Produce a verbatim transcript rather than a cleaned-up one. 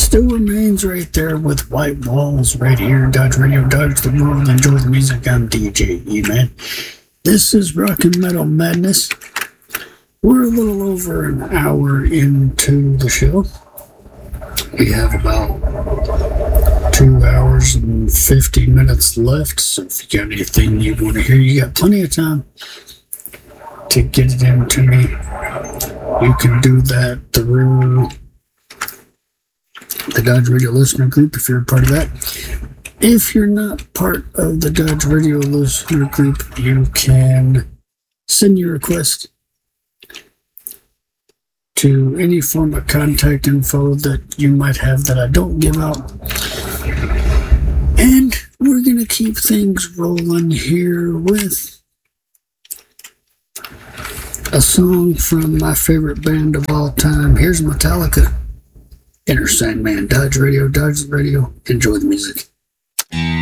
still remains right there with white walls right here. Dodge Radio, Dodge the World, enjoy the music. I'm D J E-Man. This is Rock and Metal Madness. We're a little over an hour into the show. We have about two hours and fifty minutes left, so if you got anything you want to hear, you got plenty of time to get it into me. You can do that through the Dodge Radio Listener Group if you're a part of that. If you're not part of the Dodge Radio Listener Group, you can send your request to any form of contact info that you might have that I don't give out. And we're going to keep things rolling here with a song from my favorite band of all time. Here's Metallica, Enter Sandman. Dodge Radio, Dodge the Radio. Enjoy the music.